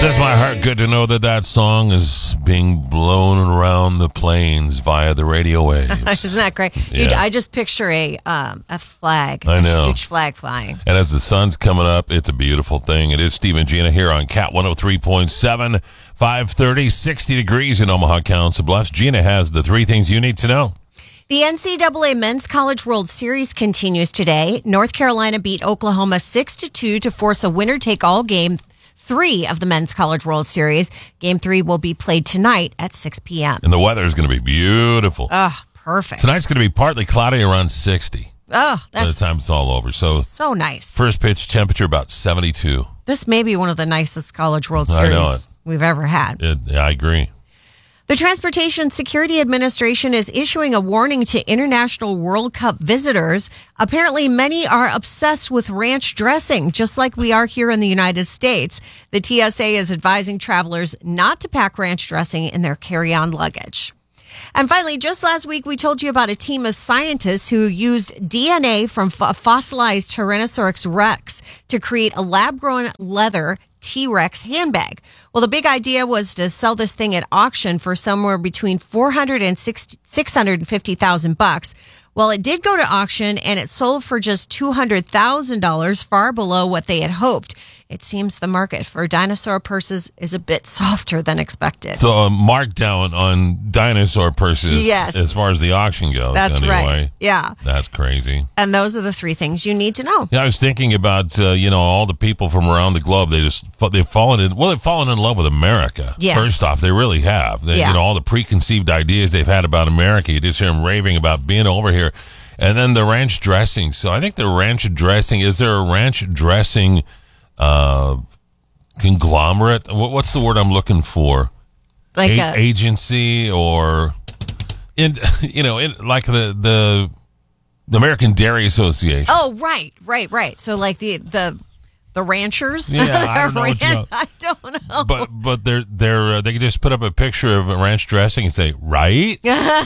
Does my heart good to know that that song is being blown around the plains via the radio waves? Isn't that great? Yeah. I just picture a flag, I know. a huge flag flying. And as the sun's coming up, it's a beautiful thing. It is Steve and Gina here on Cat 103.7, 530, 60 degrees in Omaha, Council Bluffs. Gina has the three things you need to know. The NCAA Men's College World Series continues today. North Carolina beat Oklahoma 6-2 to force a winner-take-all game 3 of the Men's College World Series. Game 3 will be played tonight at 6 p.m. And the weather is going to be beautiful. Oh, perfect. Tonight's going to be partly cloudy, around 60 Oh, by the that's time it's all over. so nice. First pitch temperature about 72. This may be one of the nicest College World I know Series it. we've ever had. I agree. The Transportation Security Administration is issuing a warning to international World Cup visitors. Apparently, many are obsessed with ranch dressing, just like we are here in the United States. The TSA is advising travelers not to pack ranch dressing in their carry-on luggage. And finally, just last week, we told you about a team of scientists who used DNA from fossilized Tyrannosaurus Rex to create a lab-grown leather T-Rex handbag. Well, the big idea was to sell this thing at auction for somewhere between $460,000 and $650,000. Well, it did go to auction and it sold for just $200,000, far below what they had hoped. It seems the market for dinosaur purses is a bit softer than expected. So a markdown on dinosaur purses, Yes. as far as the auction goes. That's anyway. right. Yeah. That's crazy. And those are the three things you need to know. Yeah, I was thinking about all the people from around the globe. They've fallen in love with America. Yes. First off, they really have. Yeah. All the preconceived ideas they've had about America. You just hear them raving about being over here, and then the ranch dressing. So I think the ranch dressing. Is there a ranch dressing conglomerate? What's the word I'm looking for? Like Agency, or like the American Dairy Association. Oh, right. So like the ranchers. Yeah, I don't know what you know. I don't know. But they can just put up a picture of a ranch dressing and say, right?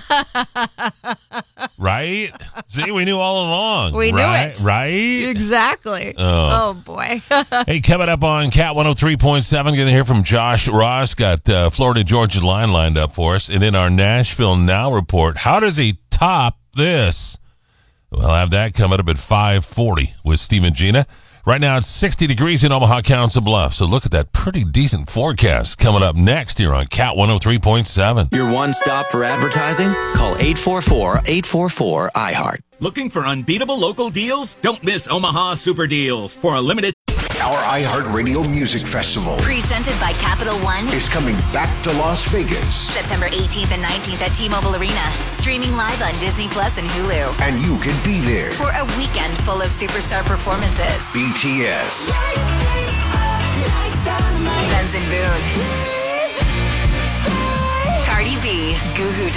Right? See, we knew all along. We knew it. Right? Exactly. Oh boy. Hey, coming up on Cat 103.7, going to hear from Josh Ross. Got Florida Georgia line lined up for us. And in our Nashville Now report, how does he top this? We'll have that coming up at 5:40 with Steve and Gina. Right now, it's 60 degrees in Omaha, Council Bluffs. So look at that pretty decent forecast coming up next here on Cat 103.7. Your one stop for advertising? Call 844-844-iHeart. Looking for unbeatable local deals? Don't miss Omaha Super Deals. For a limited Our iHeartRadio Music Festival Presented by Capital One. is coming back to Las Vegas. September 18th and 19th at T-Mobile Arena. Streaming live on Disney Plus and Hulu. And you can be there. For a weekend full of superstar performances. BTS, Benson Boone. Cardi B. Goo Goo